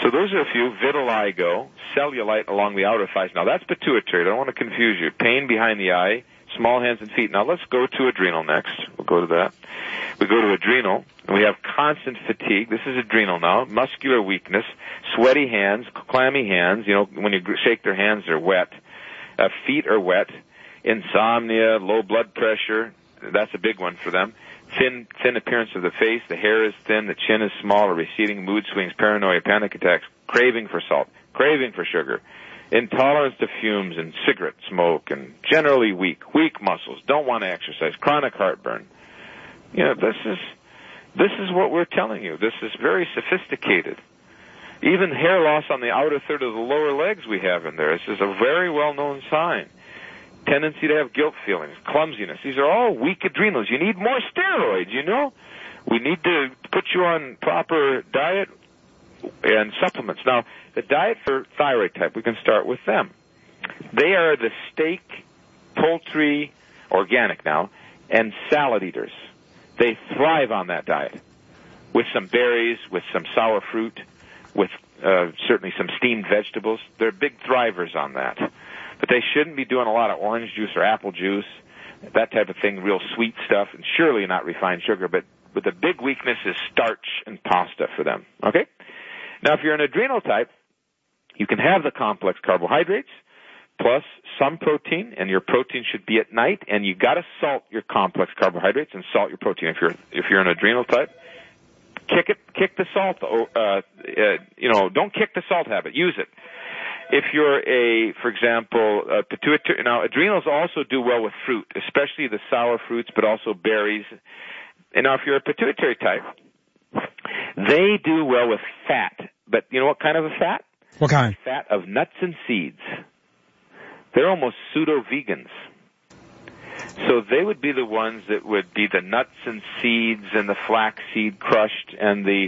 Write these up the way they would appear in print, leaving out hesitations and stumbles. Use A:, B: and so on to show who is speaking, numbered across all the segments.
A: So those are a few. Vitiligo, cellulite along the outer thighs. Now that's pituitary. I don't want to confuse you. Pain behind the eye, small hands and feet. Now let's go to adrenal next. We'll go to that. We go to adrenal, and we have constant fatigue. This is adrenal now. Muscular weakness, sweaty hands, clammy hands. You know, when you shake their hands, they're wet. Feet are wet. Insomnia, low blood pressure. That's a big one for them. Thin appearance of the face. The hair is thin. The chin is small or receding. Mood swings, paranoia, panic attacks. Craving for salt. Craving for sugar. Intolerance to fumes and cigarette smoke, and generally weak muscles. Don't want to exercise. Chronic heartburn. You know, this is what we're telling you. This is very sophisticated. Even hair loss on the outer third of the lower legs we have in there. This is a very well-known sign. Tendency to have guilt feelings, clumsiness. These are all weak adrenals. You need more steroids, you know. We need to put you on proper diet and supplements. Now, the diet for thyroid type, we can start with them. They are the steak, poultry, organic now, and salad eaters. They thrive on that diet with some berries, with some sour fruit, with certainly some steamed vegetables. They're big thrivers on that. But they shouldn't be doing a lot of orange juice or apple juice, that type of thing, real sweet stuff, and surely not refined sugar. But the big weakness is starch and pasta for them. Okay? Now, if you're an adrenal type, you can have the complex carbohydrates plus some protein, and your protein should be at night, and you got to salt your complex carbohydrates and salt your protein. If you're an adrenal type, kick the salt. Don't kick the salt habit. Use it. If you're for example, pituitary. Now, adrenals also do well with fruit, especially the sour fruits, but also berries. And now, if you're a pituitary type, they do well with fat. But you know what kind of a fat?
B: What kind?
A: Fat of nuts and seeds. They're almost pseudo-vegans. So they would be the ones that would be the nuts and seeds and the flaxseed crushed and the,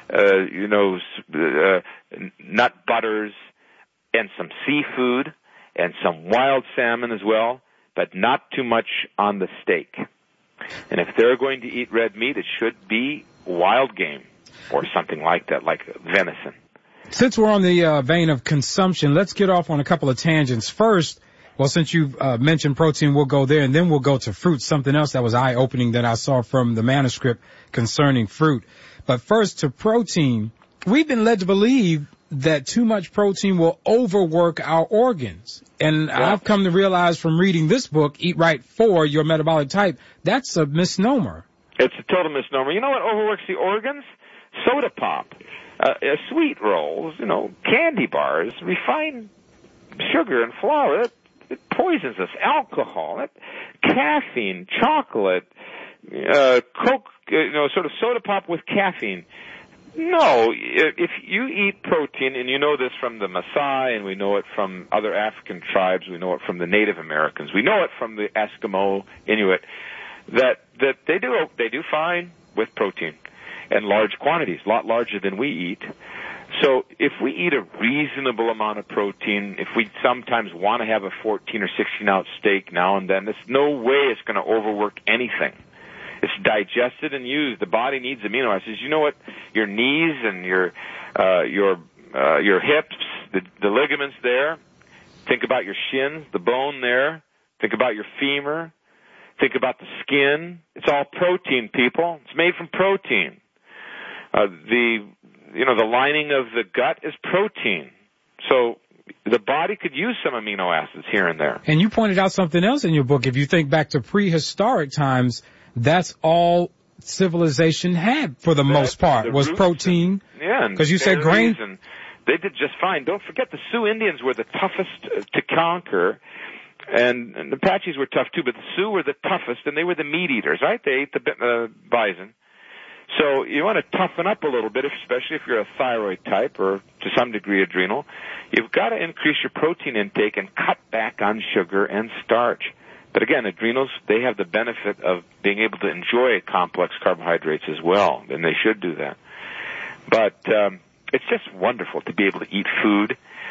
A: nut butters and some seafood and some wild salmon as well, but not too much on the steak. And if they're going to eat red meat, it should be wild game or something like that, like venison.
B: Since we're on the vein of consumption, let's get off on a couple of tangents. First, well, since you've mentioned protein, we'll go there, and then we'll go to fruit, something else that was eye-opening that I saw from the manuscript concerning fruit. But first, to protein, we've been led to believe that too much protein will overwork our organs. And yeah. I've come to realize from reading this book, Eat Right for Your Metabolic Type, that's a misnomer.
A: It's a total misnomer. You know what overworks the organs? Soda pop, sweet rolls, candy bars, refined sugar and flour. It poisons us. Alcohol, caffeine, chocolate, Coke, sort of soda pop with caffeine. No, if you eat protein, and you know this from the Maasai, and we know it from other African tribes, we know it from the Native Americans, we know it from the Eskimo, Inuit, that they do fine with protein. And large quantities, a lot larger than we eat. So if we eat a reasonable amount of protein, if we sometimes want to have a 14 or 16-ounce steak now and then, there's no way it's going to overwork anything. It's digested and used. The body needs amino acids. You know what? Your knees and your hips, the ligaments there. Think about your shins, the bone there. Think about your femur. Think about the skin. It's all protein, people. It's made from protein. The lining of the gut is protein. So the body could use some amino acids here and there.
B: And you pointed out something else in your book. If you think back to prehistoric times, that's all civilization had for the most part, was protein.
A: Yeah.
B: Because you said grain.
A: And they did just fine. Don't forget the Sioux Indians were the toughest to conquer. And the Apaches were tough too, but the Sioux were the toughest, and they were the meat eaters, right? They ate the bison. So you want to toughen up a little bit, especially if you're a thyroid type or to some degree adrenal. You've got to increase your protein intake and cut back on sugar and starch. But again, adrenals, they have the benefit of being able to enjoy complex carbohydrates as well, and they should do that. But it's just wonderful to be able to eat food.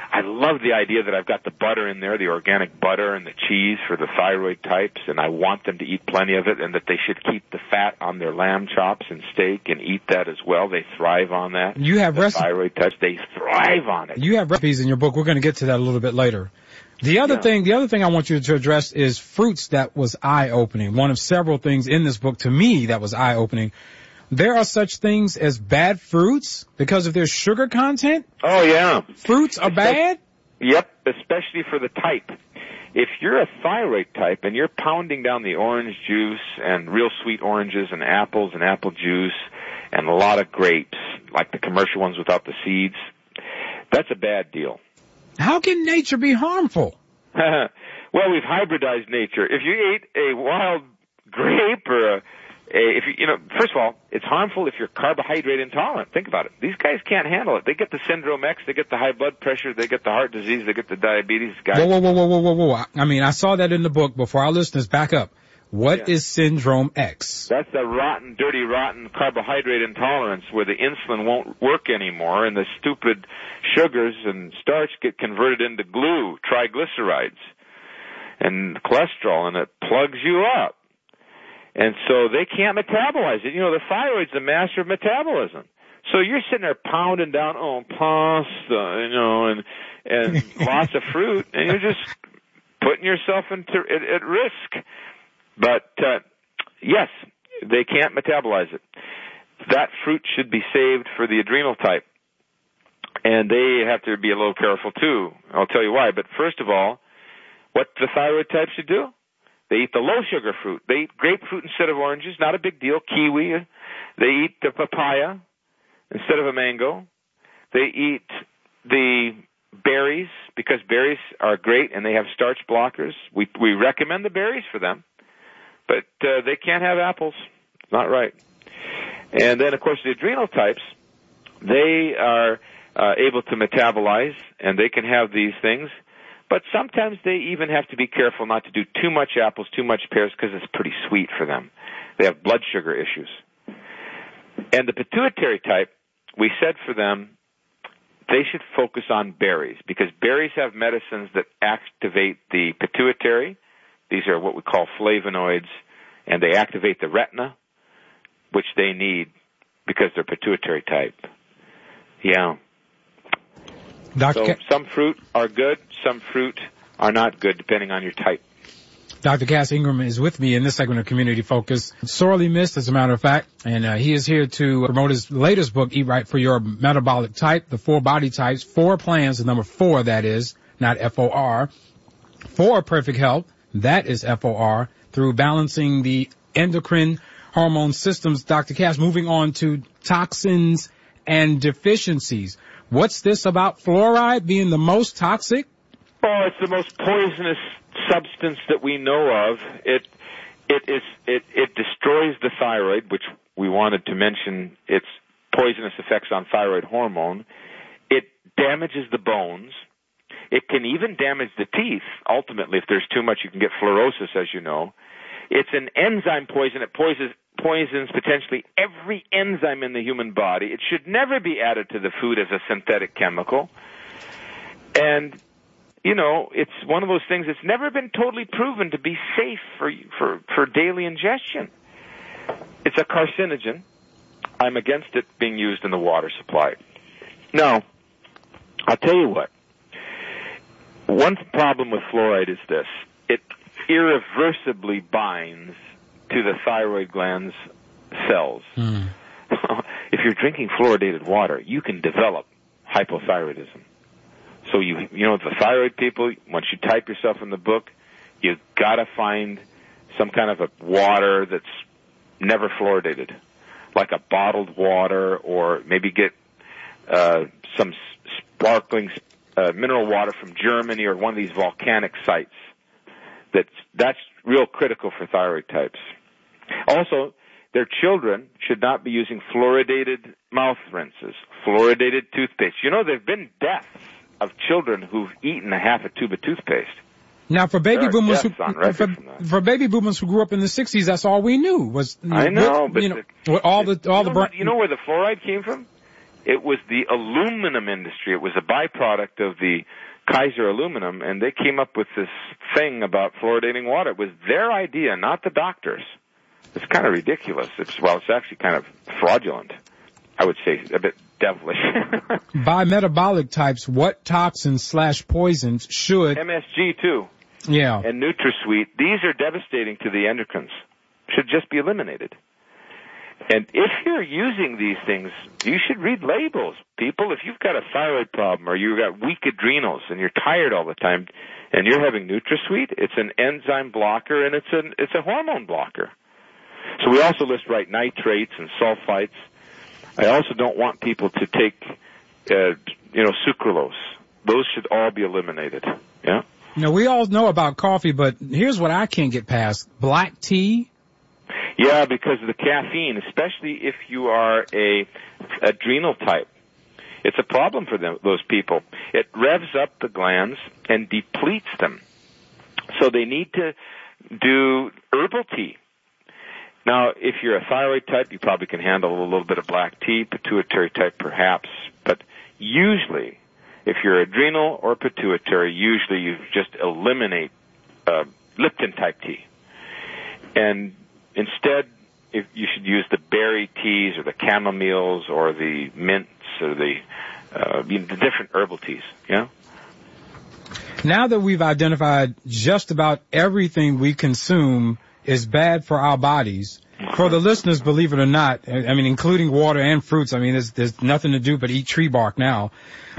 A: I love the idea that I've got the butter in there, the organic butter and the cheese for the thyroid types, and I want them to eat plenty of it, and that they should keep the fat on their lamb chops and steak and eat that as well. They thrive on that.
B: You have
A: thyroid types, they thrive on it.
B: You have recipes in your book. We're going to get to that a little bit later. The other thing I want you to address is fruits that was eye-opening. One of several things in this book to me that was eye-opening. There are such things as bad fruits because of their sugar content?
A: Oh, yeah.
B: Fruits are bad?
A: Yep, especially for the type. If you're a thyroid type and you're pounding down the orange juice and real sweet oranges and apples and apple juice and a lot of grapes, like the commercial ones without the seeds, that's a bad deal.
B: How can nature be harmful?
A: Well, we've hybridized nature. If you ate a wild grape or first of all, it's harmful if you're carbohydrate intolerant. Think about it. These guys can't handle it. They get the syndrome X, they get the high blood pressure, they get the heart disease, they get the diabetes. Guys.
B: Whoa. I mean, I saw that in the book. Before our listeners back up, what is syndrome X?
A: That's the dirty, rotten carbohydrate intolerance where the insulin won't work anymore and the stupid sugars and starch get converted into glue, triglycerides, and cholesterol, and it plugs you up. And so they can't metabolize it. The thyroid's the master of metabolism. So you're sitting there pounding down, pasta, and lots of fruit, and you're just putting yourself at risk. But, yes, they can't metabolize it. That fruit should be saved for the adrenal type. And they have to be a little careful, too. I'll tell you why. But first of all, what the thyroid type should do? They eat the low-sugar fruit. They eat grapefruit instead of oranges. Not a big deal. Kiwi. They eat the papaya instead of a mango. They eat the berries because berries are great and they have starch blockers. We recommend the berries for them, but they can't have apples. It's not right. And then, of course, the adrenal types, they are able to metabolize, and they can have these things. But sometimes they even have to be careful not to do too much apples, too much pears, because it's pretty sweet for them. They have blood sugar issues. And the pituitary type, we said for them, they should focus on berries, because berries have medicines that activate the pituitary. These are what we call flavonoids, and they activate the retina, which they need because they're pituitary type. Yeah. So some fruit are good, some fruit are not good, depending on your type.
B: Dr. Cass Ingram is with me in this segment of Community Focus. Sorely missed, as a matter of fact, and he is here to promote his latest book, Eat Right for Your Metabolic Type, the 4 body types, 4 plans, the number 4, that is, not F-O-R, for perfect health, that is F-O-R, through balancing the endocrine hormone systems. Dr. Cass, moving on to toxins and deficiencies. What's this about fluoride being the most toxic?
A: Oh, it's the most poisonous substance that we know of. It destroys the thyroid, which we wanted to mention its poisonous effects on thyroid hormone. It damages the bones. It can even damage the teeth. Ultimately, if there's too much, you can get fluorosis, as you know. It's an enzyme poison. It poisons potentially every enzyme in the human body. It should never be added to the food as a synthetic chemical. And, it's one of those things that's never been totally proven to be safe for daily ingestion. It's a carcinogen. I'm against it being used in the water supply. Now, I'll tell you what. One problem with fluoride is this. It irreversibly binds to the thyroid gland's cells. If you're drinking fluoridated water, you can develop hypothyroidism. So the thyroid people, once you type yourself in the book, you've got to find some kind of a water that's never fluoridated, like a bottled water, or maybe get some sparkling mineral water from Germany or one of these volcanic sites. That's real critical for thyroid types. Also, their children should not be using fluoridated mouth rinses, fluoridated toothpaste. There have been deaths of children who've eaten a half a tube of toothpaste.
B: Now, for baby boomers who grew up in the 60s, that's all we knew was.
A: I know, but
B: all the
A: you know where the fluoride came from? It was the aluminum industry. It was a byproduct of the Kaiser aluminum, and they came up with this thing about fluoridating water. It was their idea, not the doctors. It's kind of ridiculous. It's actually kind of fraudulent. I would say a bit devilish.
B: By metabolic types, what toxins/poisons should...
A: MSG, too.
B: Yeah.
A: And NutraSweet. These are devastating to the endocrines. Should just be eliminated. And if you're using these things, you should read labels. People, if you've got a thyroid problem or you've got weak adrenals and you're tired all the time and you're having NutraSweet, it's an enzyme blocker and it's a hormone blocker. So we also list nitrates and sulfites. I also don't want people to take, sucralose. Those should all be eliminated. Yeah.
B: Now, we all know about coffee, but here's what I can't get past. Black tea?
A: Yeah, because of the caffeine, especially if you are a adrenal type. It's a problem for those people. It revs up the glands and depletes them. So they need to do herbal tea. Now, if you're a thyroid type, you probably can handle a little bit of black tea, pituitary type perhaps, but usually, if you're adrenal or pituitary, usually you just eliminate Lipton type tea. And instead, if you should use the berry teas or the chamomiles or the mints or the different herbal teas, yeah?
B: Now that we've identified just about everything we consume is bad for our bodies, for the listeners, believe it or not, I mean, including water and fruits, I mean, there's nothing to do but eat tree bark now.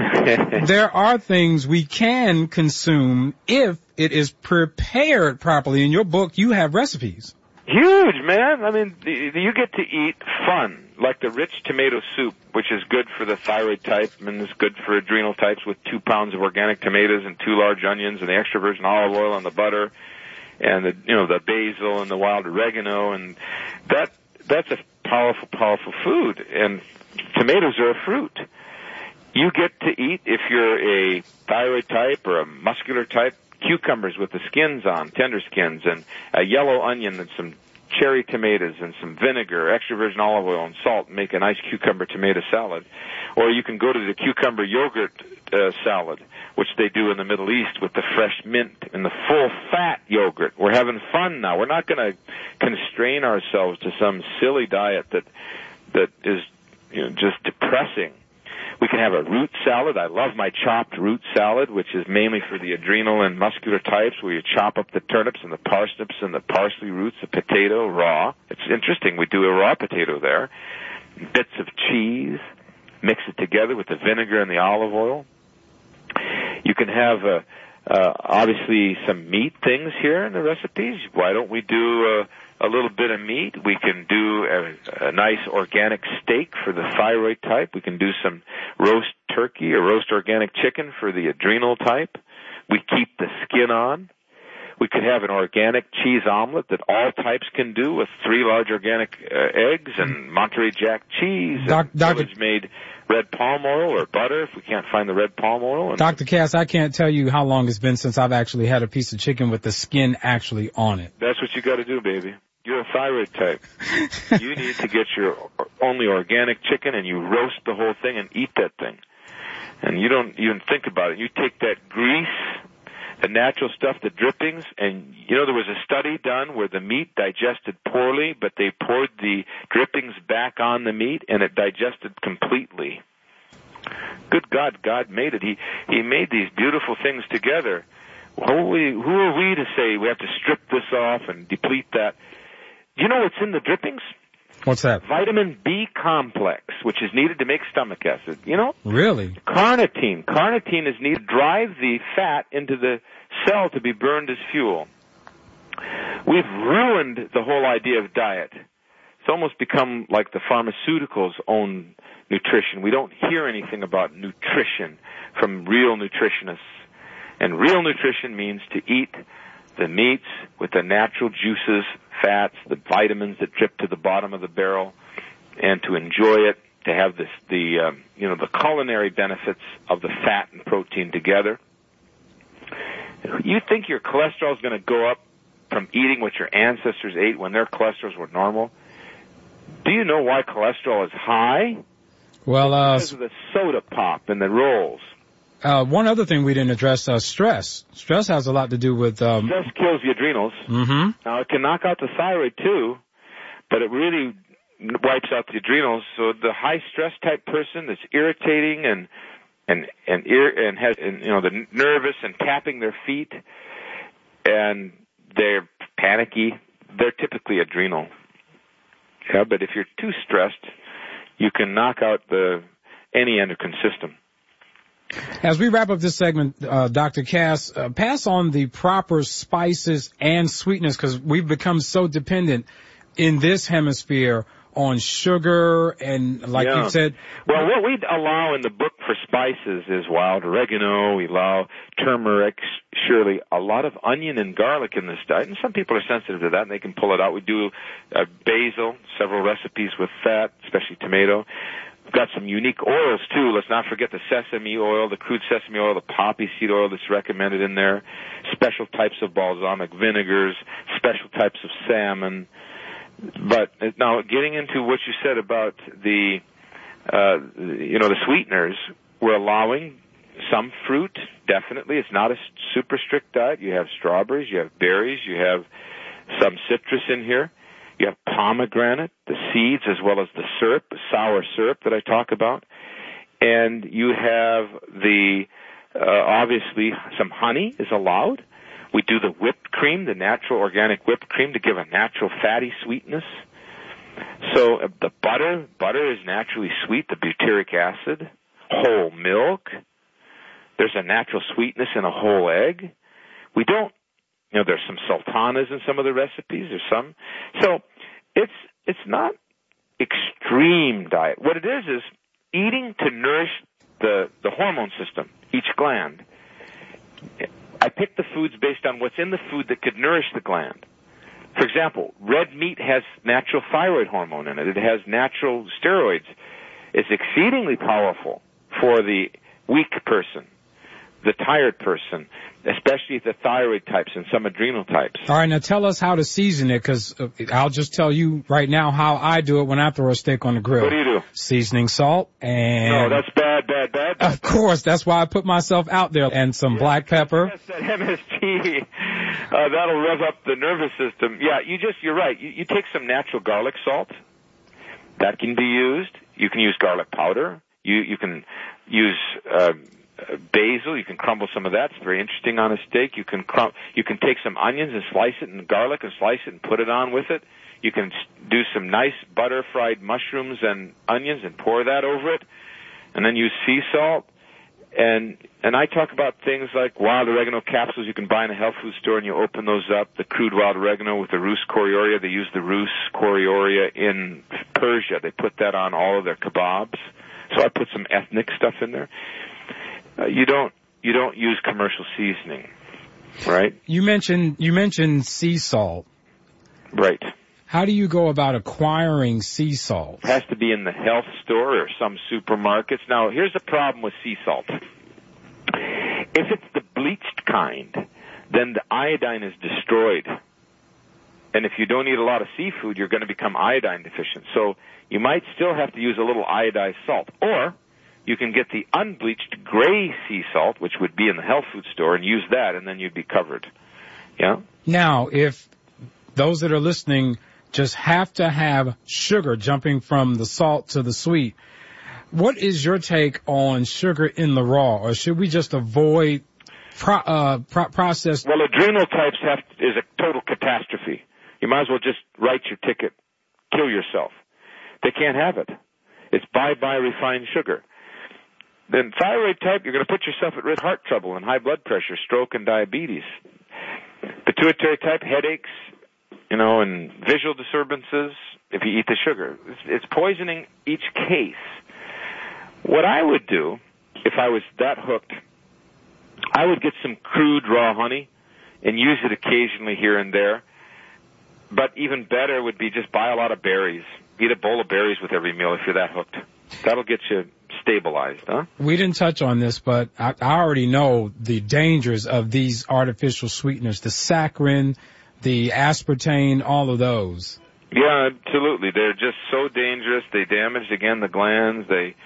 B: There are things we can consume if it is prepared properly. In your book, you have recipes.
A: Huge, man. I mean, you get to eat fun, like the rich tomato soup, which is good for the thyroid type and is good for adrenal types, with 2 pounds of organic tomatoes and 2 large onions and the extra virgin olive oil and the butter and the basil and the wild oregano, and that's a powerful food. And tomatoes are a fruit. You get to eat, if you're a thyroid type or a muscular type, cucumbers with the skins on, tender skins, and a yellow onion and some cherry tomatoes and some vinegar, extra virgin olive oil and salt, and make a nice cucumber tomato salad. Or you can go to the cucumber yogurt salad, which they do in the Middle East with the fresh mint and the full fat yogurt. We're having fun now. We're not going to constrain ourselves to some silly diet that is just depressing. We can have a root salad. I love my chopped root salad, which is mainly for the adrenal and muscular types, where you chop up the turnips and the parsnips and the parsley roots, the potato raw. It's interesting. We do a raw potato there. Bits of cheese. Mix it together with the vinegar and the olive oil. You can have, obviously, some meat things here in the recipes. Why don't we do a little bit of meat? We can do a nice organic steak for the thyroid type. We can do some roast turkey or roast organic chicken for the adrenal type. We keep the skin on. We could have an organic cheese omelet that all types can do with 3 large organic eggs and Monterey Jack cheese and village-made red palm oil or butter if we can't find the red palm oil.
B: Dr. Cass, I can't tell you how long it's been since I've actually had a piece of chicken with the skin actually on it.
A: That's what you got to do, baby. You're a thyroid type. You need to get your only organic chicken and you roast the whole thing and eat that thing. And you don't even think about it. You take that grease, the natural stuff, the drippings, and there was a study done where the meat digested poorly, but they poured the drippings back on the meat and it digested completely. Good God, God made it. He made these beautiful things together. Who are we to say we have to strip this off and deplete that? You know what's in the drippings?
B: What's that?
A: Vitamin B complex, which is needed to make stomach acid.
B: Really?
A: Carnitine. Carnitine is needed to drive the fat into the cell to be burned as fuel. We've ruined the whole idea of diet. It's almost become like the pharmaceuticals own nutrition. We don't hear anything about nutrition from real nutritionists. And real nutrition means to eat the meats with the natural juices, fats, the vitamins that drip to the bottom of the barrel, and to enjoy it, to have the culinary benefits of the fat and protein together. You think your cholesterol is going to go up from eating what your ancestors ate when their cholesterols were normal? Do you know why cholesterol is high?
B: Well,
A: because of the soda pop and the rolls.
B: One other thing we didn't address, stress. Stress has a lot to do with...
A: Stress kills the adrenals.
B: Mm-hmm.
A: Now, it can knock out the thyroid, too, but it really wipes out the adrenals. So the high-stress type person that's irritating and has, the nervous and tapping their feet, and they're panicky, they're typically adrenal. Yeah, but if you're too stressed, you can knock out any endocrine system.
B: As we wrap up this segment, Dr. Cass, pass on the proper spices and sweetness, because we've become so dependent in this hemisphere on sugar and, like you said...
A: Well, what we allow in the book for spices is wild oregano, we allow turmeric, surely a lot of onion and garlic in this diet, and some people are sensitive to that, and they can pull it out. We do basil, several recipes with that, especially tomato. We've got some unique oils, too. Let's not forget the sesame oil, the crude sesame oil, the poppy seed oil that's recommended in there, special types of balsamic vinegars, special types of salmon. But now, getting into what you said about the sweeteners, we're allowing some fruit, definitely. It's not a super strict diet. You have strawberries, you have berries, you have some citrus in here. You have pomegranate, the seeds, as well as the syrup, sour syrup that I talk about. And you have obviously, some honey is allowed. We do the whipped cream, the natural organic whipped cream, to give a natural fatty sweetness. So the butter is naturally sweet, the butyric acid, whole milk. There's a natural sweetness in a whole egg. We don't, there's some sultanas in some of the recipes. There's some. So it's not extreme diet. What it is eating to nourish the hormone system, each gland. I pick the foods based on what's in the food that could nourish the gland. For example, red meat has natural thyroid hormone in it. It has natural steroids. It's exceedingly powerful for the weak person, the tired person, especially the thyroid types and some adrenal types.
B: All right, now tell us how to season it, because I'll just tell you right now how I do it when I throw a steak on the grill.
A: What do you do?
B: Seasoning salt and...
A: No, that's bad.
B: Of course, that's why I put myself out there. And some black pepper.
A: Yes, that MSG, that'll rev up the nervous system. Yeah, you're right. You take some natural garlic salt. That can be used. You can use garlic powder. You can use... basil, you can crumble some of that. It's very interesting on a steak. You can take some onions and slice it, and garlic and slice it and put it on with it. You can do some nice butter-fried mushrooms and onions and pour that over it, and then use sea salt. And I talk about things like wild oregano capsules you can buy in a health food store, and you open those up. The crude wild oregano with the Rus coriaria. They use the Rus coriaria in Persia. They put that on all of their kebabs. So I put some ethnic stuff in there. You don't use commercial seasoning, right?
B: You mentioned sea salt.
A: Right.
B: How do you go about acquiring sea salt?
A: It has to be in the health store or some supermarkets. Now, here's the problem with sea salt. If it's the bleached kind, then the iodine is destroyed. And if you don't eat a lot of seafood, you're going to become iodine deficient. So you might still have to use a little iodized salt. Or you can get the unbleached gray sea salt, which would be in the health food store, and use that, and then you'd be covered. Yeah?
B: Now, if those that are listening just have to have sugar jumping from the salt to the sweet, what is your take on sugar in the raw? Or should we just avoid processed?
A: Well, adrenal types is a total catastrophe. You might as well just write your ticket, kill yourself. They can't have it. It's bye-bye refined sugar. Then thyroid type, you're going to put yourself at risk of heart trouble and high blood pressure, stroke, and diabetes. Pituitary type, headaches, and visual disturbances if you eat the sugar. It's poisoning each case. What I would do, if I was that hooked, I would get some crude raw honey and use it occasionally here and there. But even better would be just buy a lot of berries. Eat a bowl of berries with every meal if you're that hooked. That'll get you stabilized, huh?
B: We didn't touch on this, but I already know the dangers of these artificial sweeteners, the saccharin, the aspartame, all of those.
A: Yeah, absolutely. They're just so dangerous. They damage, again, the glands. They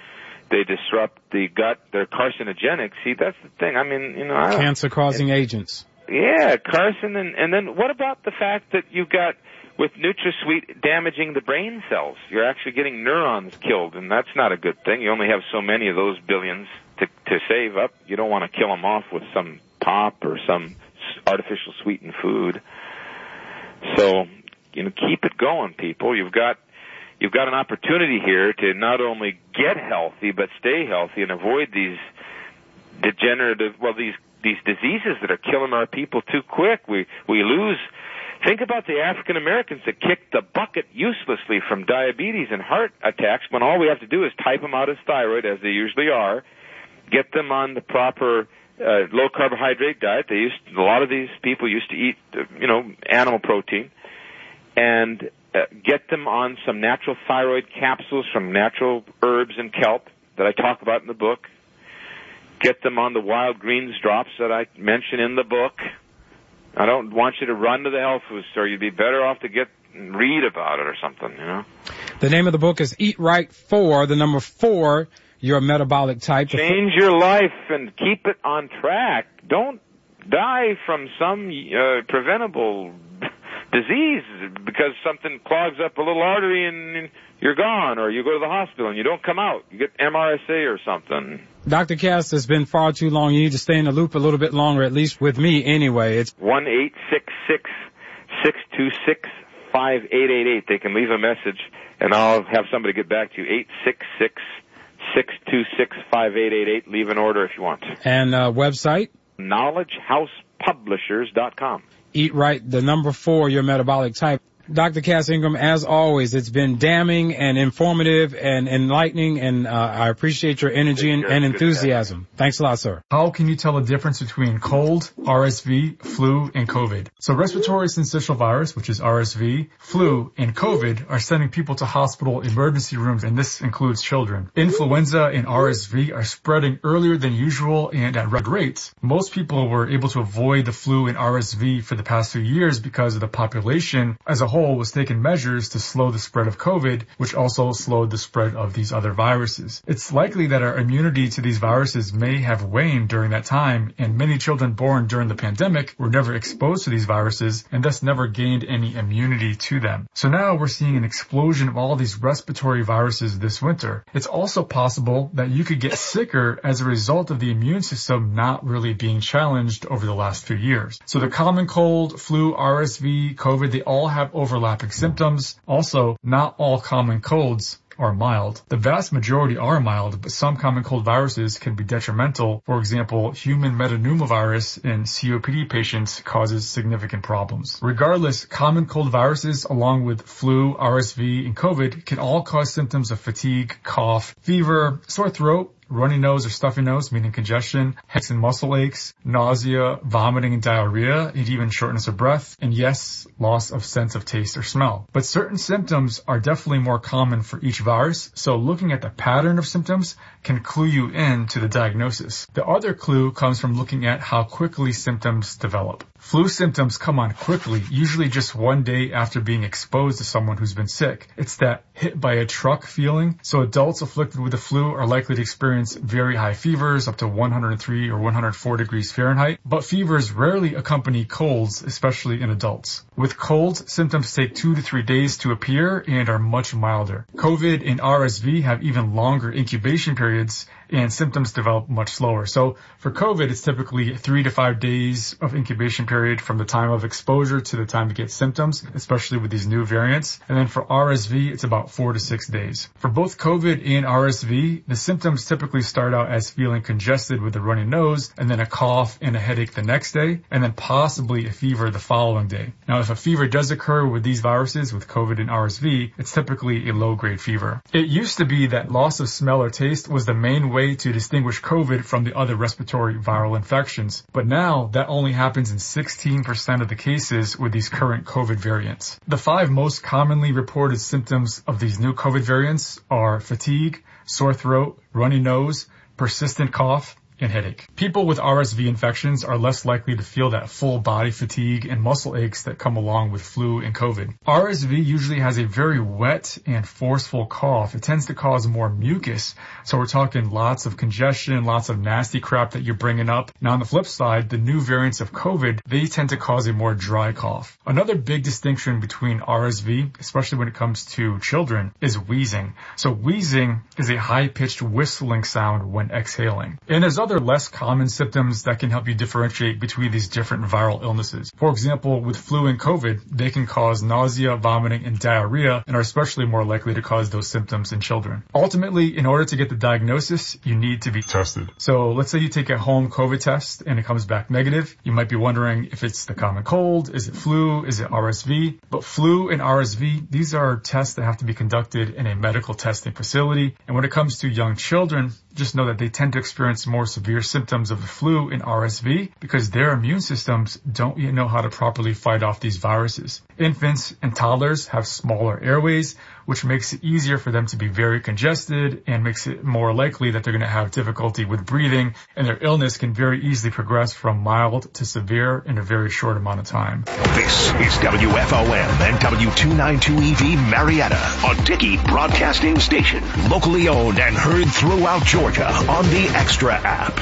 A: They disrupt the gut. They're carcinogenic. See, that's the thing. I mean,
B: cancer-causing agents.
A: Yeah, carcin, and then what about the fact that you've got with NutraSweet damaging the brain cells? You're actually getting neurons killed, and that's not a good thing. You only have so many of those billions to save up. You don't want to kill them off with some pop or some artificial sweetened food. So, keep it going, people. You've got an opportunity here to not only get healthy but stay healthy and avoid these degenerative, these diseases that are killing our people too quick. We lose. Think about the African Americans that kicked the bucket uselessly from diabetes and heart attacks when all we have to do is type them out as thyroid, as they usually are, get them on the proper low carbohydrate diet. A lot of these people used to eat, animal protein, and get them on some natural thyroid capsules from natural herbs and kelp that I talk about in the book. Get them on the wild greens drops that I mention in the book. I don't want you to run to the health food store. You'd be better off to read about it or something,
B: The name of the book is Eat Right 4, the number 4, Your Metabolic Type.
A: Change your life and keep it on track. Don't die from some preventable disease because something clogs up a little artery and you're gone, or you go to the hospital and you don't come out. You get MRSA or something. Dr.
B: Cass, it's been far too long. You need to stay in the loop a little bit longer, at least with me anyway. It's
A: 1-866-626-5888. They can leave a message and I'll have somebody get back to you. 866-626-5888. Leave an order if you want.
B: And website?
A: KnowledgeHousePublishers.com.
B: Eat Right, the number 4, Your Metabolic Type. Dr. Cass Ingram, as always, it's been damning and informative and enlightening, and I appreciate your energy and enthusiasm. Thanks a lot, sir.
C: How can you tell the difference between cold, RSV, flu, and COVID? So respiratory syncytial virus, which is RSV, flu, and COVID are sending people to hospital emergency rooms, and this includes children. Influenza and RSV are spreading earlier than usual and at record rates. Most people were able to avoid the flu and RSV for the past few years because of the population as a whole was taking measures to slow the spread of COVID, which also slowed the spread of these other viruses. It's likely that our immunity to these viruses may have waned during that time, and many children born during the pandemic were never exposed to these viruses and thus never gained any immunity to them. So now we're seeing an explosion of all these respiratory viruses this winter. It's also possible that you could get sicker as a result of the immune system not really being challenged over the last few years. So the common cold, flu, RSV, COVID, they all have overlapping symptoms. Also, not all common colds are mild. The vast majority are mild, but some common cold viruses can be detrimental. For example, human metapneumovirus in COPD patients causes significant problems. Regardless, common cold viruses along with flu, RSV, and COVID can all cause symptoms of fatigue, cough, fever, sore throat, runny nose or stuffy nose, meaning congestion, headaches and muscle aches, nausea, vomiting and diarrhea, and even shortness of breath, and yes, loss of sense of taste or smell. But certain symptoms are definitely more common for each virus, so looking at the pattern of symptoms can clue you in to the diagnosis. The other clue comes from looking at how quickly symptoms develop. Flu symptoms come on quickly, usually just one day after being exposed to someone who's been sick. It's that hit by a truck feeling, so adults afflicted with the flu are likely to experience very high fevers, up to 103 or 104 degrees Fahrenheit, but fevers rarely accompany colds, especially in adults. With colds, symptoms take 2 to 3 days to appear and are much milder. COVID and RSV have even longer incubation periods, and symptoms develop much slower. So for COVID, it's typically 3 to 5 days of incubation period from the time of exposure to the time to get symptoms, especially with these new variants. And then for RSV, it's about 4 to 6 days. For both COVID and RSV, the symptoms typically start out as feeling congested with a runny nose, and then a cough and a headache the next day, and then possibly a fever the following day. Now, if a fever does occur with these viruses, with COVID and RSV, it's typically a low-grade fever. It used to be that loss of smell or taste was the main way to distinguish COVID from the other respiratory viral infections, but now that only happens in 16% of the cases with these current COVID variants. The 5 most commonly reported symptoms of these new COVID variants are fatigue, sore throat, runny nose, persistent cough, and headache. People with RSV infections are less likely to feel that full body fatigue and muscle aches that come along with flu and COVID. RSV usually has a very wet and forceful cough. It tends to cause more mucus. So we're talking lots of congestion, lots of nasty crap that you're bringing up. Now on the flip side, the new variants of COVID, they tend to cause a more dry cough. Another big distinction between RSV, especially when it comes to children, is wheezing. So wheezing is a high-pitched whistling sound when exhaling. And there's other less common symptoms that can help you differentiate between these different viral illnesses. For example, with flu and COVID, they can cause nausea, vomiting, and diarrhea, and are especially more likely to cause those symptoms in children. Ultimately, in order to get the diagnosis, you need to be tested. So let's say you take a home COVID test and it comes back negative. You might be wondering if it's the common cold, is it flu, is it RSV? But flu and RSV, these are tests that have to be conducted in a medical testing facility. And when it comes to young children, just know that they tend to experience more severe symptoms of the flu and RSV because their immune systems don't yet know how to properly fight off these viruses. Infants and toddlers have smaller airways, which makes it easier for them to be very congested and makes it more likely that they're going to have difficulty with breathing, and their illness can very easily progress from mild to severe in a very short amount of time.
D: This is WFOM and W292EV Marietta, a Dickey broadcasting station, locally owned and heard throughout Georgia on the Extra app.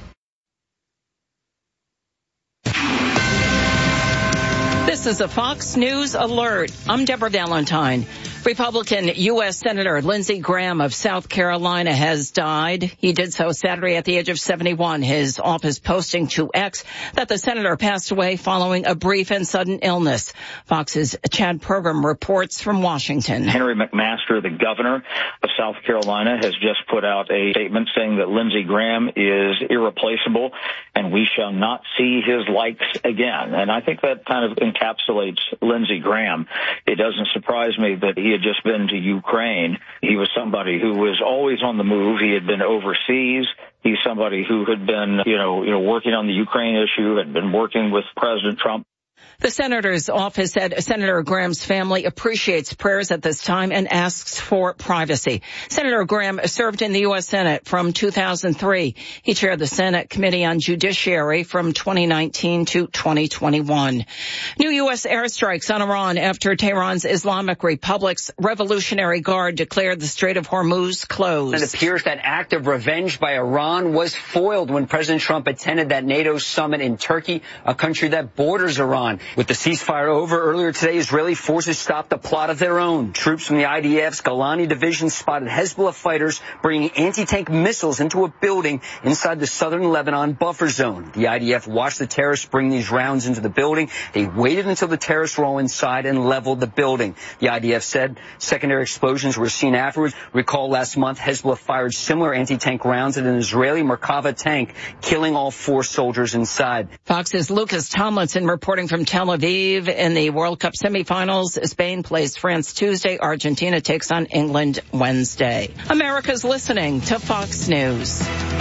E: This is a Fox News alert. I'm Deborah Valentine. Republican U.S. Senator Lindsey Graham of South Carolina has died. He did so Saturday at the age of 71. His office posting to X that the senator passed away following a brief and sudden illness. Fox's Chad Program reports from Washington.
F: Henry McMaster, the governor of South Carolina, has just put out a statement saying that Lindsey Graham is irreplaceable and we shall not see his likes again. And I think that kind of encapsulates Lindsey Graham. It doesn't surprise me that he had just been to Ukraine. He was somebody who was always on the move. He had been overseas. He's somebody who had been, working on the Ukraine issue, had been working with President Trump.
E: The senator's office said Senator Graham's family appreciates prayers at this time and asks for privacy. Senator Graham served in the U.S. Senate from 2003. He chaired the Senate Committee on Judiciary from 2019 to 2021. New U.S. airstrikes on Iran after Tehran's Islamic Republic's Revolutionary Guard declared the Strait of Hormuz closed.
G: It appears that act of revenge by Iran was foiled when President Trump attended that NATO summit in Turkey, a country that borders Iran. With the ceasefire over earlier today, Israeli forces stopped a plot of their own. Troops from the IDF's Golani division spotted Hezbollah fighters bringing anti-tank missiles into a building inside the southern Lebanon buffer zone. The IDF watched the terrorists bring these rounds into the building. They waited until the terrorists were all inside and leveled the building. The IDF said secondary explosions were seen afterwards. Recall last month, Hezbollah fired similar anti-tank rounds at an Israeli Merkava tank, killing all 4 soldiers inside.
E: Fox's Lucas Tomlinson reporting from Tel Aviv. In the World Cup semifinals, Spain plays France Tuesday. Argentina takes on England Wednesday. America's listening to Fox News.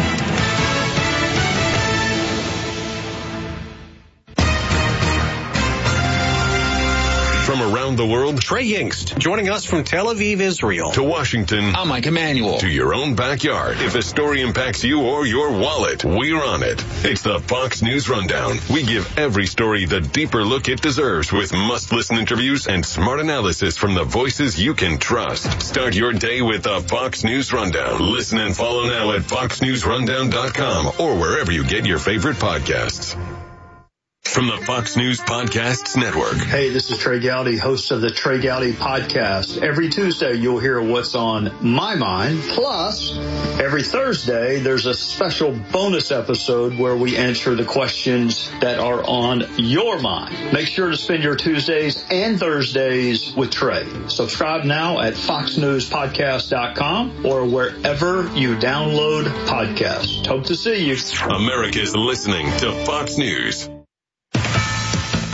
H: From around the world, Trey Yingst, joining us from Tel Aviv, Israel. To Washington, I'm Mike Emanuel. To your own backyard. If a story impacts you or your wallet, we're on it. It's the Fox News Rundown. We give every story the deeper look it deserves with must-listen interviews and smart analysis from the voices you can trust. Start your day with the Fox News Rundown. Listen and follow now at foxnewsrundown.com or wherever you get your favorite podcasts. From the Fox News Podcasts Network.
I: Hey, this is Trey Gowdy, host of the Trey Gowdy Podcast. Every Tuesday, you'll hear what's on my mind. Plus, every Thursday, there's a special bonus episode where we answer the questions that are on your mind. Make sure to spend your Tuesdays and Thursdays with Trey. Subscribe now at foxnewspodcast.com or wherever you download podcasts. Hope to see you.
H: America's listening to Fox News.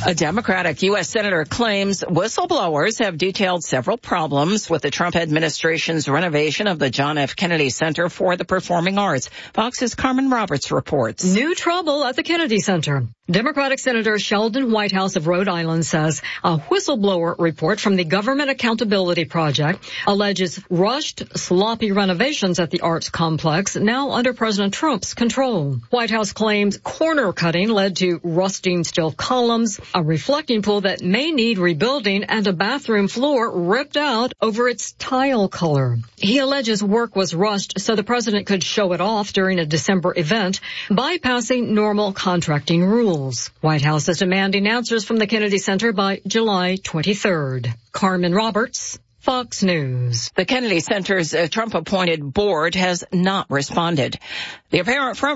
E: A Democratic U.S. Senator claims whistleblowers have detailed several problems with the Trump administration's renovation of the John F. Kennedy Center for the Performing Arts. Fox's Carmen Roberts reports.
J: New trouble at the Kennedy Center. Democratic Senator Sheldon Whitehouse of Rhode Island says a whistleblower report from the Government Accountability Project alleges rushed, sloppy renovations at the arts complex now under President Trump's control. Whitehouse claims corner cutting led to rusting steel columns, a reflecting pool that may need rebuilding, and a bathroom floor ripped out over its tile color. He alleges work was rushed so the president could show it off during a December event, bypassing normal contracting rules. White House is demanding answers from the Kennedy Center by July 23rd. Carmen Roberts, Fox News.
E: The Kennedy Center's Trump-appointed board has not responded. The apparent front